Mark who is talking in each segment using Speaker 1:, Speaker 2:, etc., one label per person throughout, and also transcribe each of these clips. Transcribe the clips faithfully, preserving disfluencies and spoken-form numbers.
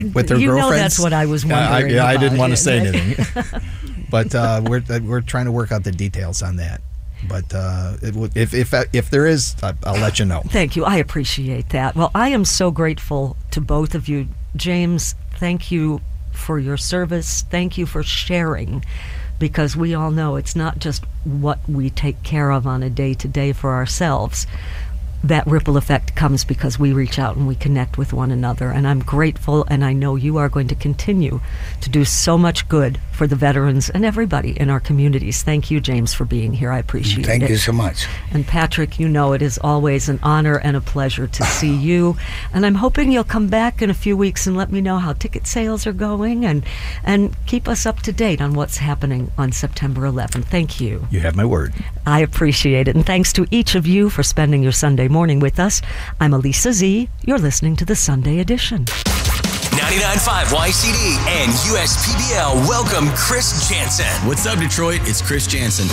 Speaker 1: with their
Speaker 2: you
Speaker 1: girlfriends.
Speaker 2: You know that's what I was wondering.
Speaker 1: Uh, I, yeah, I didn't
Speaker 2: about.
Speaker 1: want to say anything. But uh, we're we're trying to work out the details on that. But uh, it, if if if there is, I'll let you know.
Speaker 2: Thank you. I appreciate that. Well, I am so grateful to both of you. James, thank you for your service. Thank you for sharing, because we all know it's not just what we take care of on a day-to-day for ourselves. That ripple effect comes because we reach out and we connect with one another. And I'm grateful, and I know you are going to continue to do so much good for the veterans and everybody in our communities. Thank you, James, for being here. I appreciate
Speaker 3: Thank
Speaker 2: it.
Speaker 3: Thank you so much.
Speaker 2: And Patrick, you know it is always an honor and a pleasure to see you. And I'm hoping you'll come back in a few weeks and let me know how ticket sales are going, and, and keep us up to date on what's happening on September eleventh. Thank you.
Speaker 1: You have my word.
Speaker 2: I appreciate it. And thanks to each of you for spending your Sunday morning with us. I'm Elisa Z. You're listening to the Sunday Edition.
Speaker 4: ninety-nine point five Y C D and U S P B L welcome Chris Jansen.
Speaker 5: What's up, Detroit? It's Chris Jansen.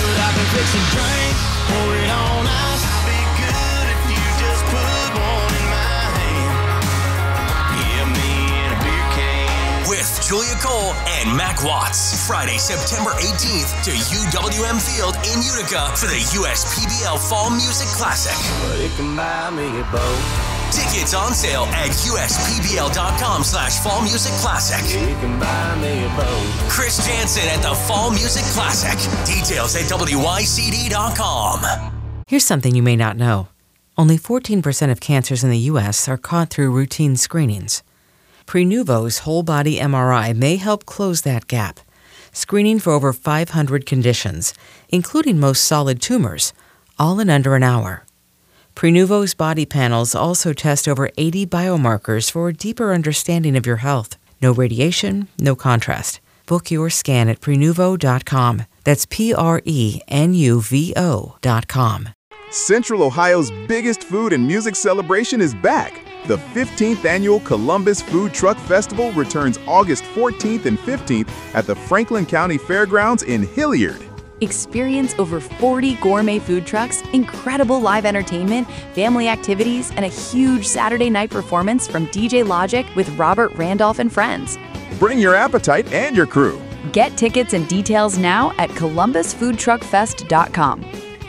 Speaker 4: With Julia Cole and Mac Watts. Friday, September eighteenth to U W M Field in Utica for the U S P B L Fall Music Classic. Tickets on sale at uspbl.com slash fall music classic. Chris Jansen at the Fall Music Classic. Details at W Y C D dot com.
Speaker 6: Here's something you may not know. Only fourteen percent of cancers in the U S are caught through routine screenings. Prenuvo's whole-body M R I may help close that gap, screening for over five hundred conditions, including most solid tumors, all in under an hour. Prenuvo's body panels also test over eighty biomarkers for a deeper understanding of your health. No radiation, no contrast. Book your scan at prenuvo dot com. That's P R E N U V O dot com.
Speaker 7: Central Ohio's biggest food and music celebration is back. The fifteenth Annual Columbus Food Truck Festival returns August fourteenth and fifteenth at the Franklin County Fairgrounds in Hilliard.
Speaker 8: Experience over forty gourmet food trucks, incredible live entertainment, family activities, and a huge Saturday night performance from D J Logic with Robert Randolph and friends.
Speaker 7: Bring your appetite and your crew.
Speaker 8: Get tickets and details now at columbus food truck fest dot com.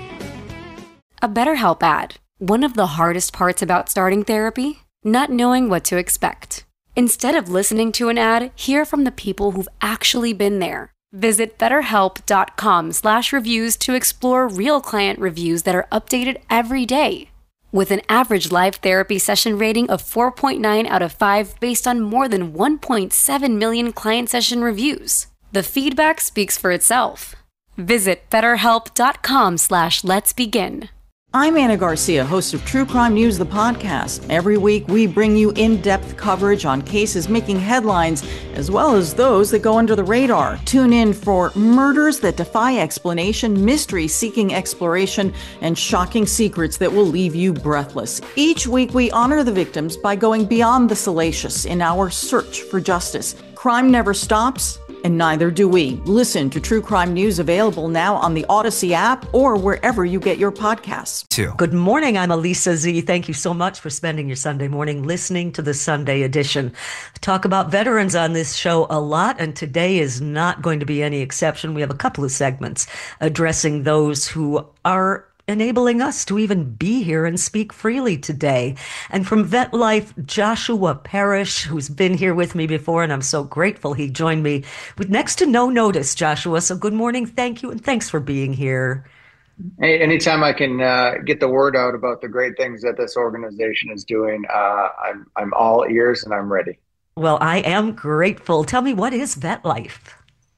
Speaker 9: A BetterHelp ad. One of the hardest parts about starting therapy? Not knowing what to expect. Instead of listening to an ad, hear from the people who've actually been there. Visit betterhelp.com slash reviews to explore real client reviews that are updated every day. With an average live therapy session rating of four point nine out of five based on more than one point seven million client session reviews. The feedback speaks for itself. Visit betterhelp.com slash let's begin.
Speaker 10: I'm Anna Garcia, host of True Crime News, the podcast. Every week, we bring you in-depth coverage on cases making headlines, as well as those that go under the radar. Tune in for murders that defy explanation, mysteries seeking exploration, and shocking secrets that will leave you breathless. Each week, we honor the victims by going beyond the salacious in our search for justice. Crime never stops, and neither do we. Listen to True Crime News, available now on the Odyssey app or wherever you get your podcasts.
Speaker 2: Good morning. I'm Elisa Z. Thank you so much for spending your Sunday morning listening to the Sunday edition. I talk about veterans on this show a lot, and today is not going to be any exception. We have a couple of segments addressing those who are enabling us to even be here and speak freely today. And from Vet Life, Joshua Parrish, who's been here with me before, and I'm so grateful he joined me with next to no notice, Joshua. So good morning, thank you, and thanks for being here.
Speaker 11: Hey, anytime I can uh, get the word out about the great things that this organization is doing, uh, I'm, I'm all ears and I'm ready.
Speaker 2: Well, I am grateful. Tell me, what is Vet Life?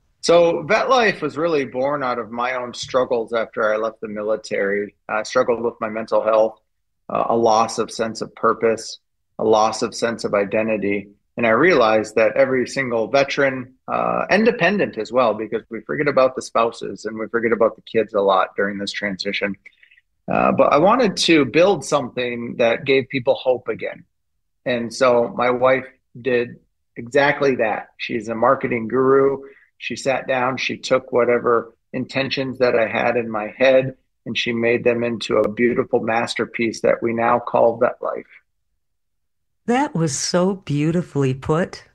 Speaker 11: So Vet Life was really born out of my own struggles after I left the military. I struggled with my mental health, uh, a loss of sense of purpose, a loss of sense of identity. And I realized that every single veteran, uh, and dependent as well, because we forget about the spouses and we forget about the kids a lot during this transition. Uh, but I wanted to build something that gave people hope again. And so my wife did exactly that. She's a marketing guru. She sat down, she took whatever intentions that I had in my head, and she made them into a beautiful masterpiece that we now call Vet Life.
Speaker 2: That was so beautifully put.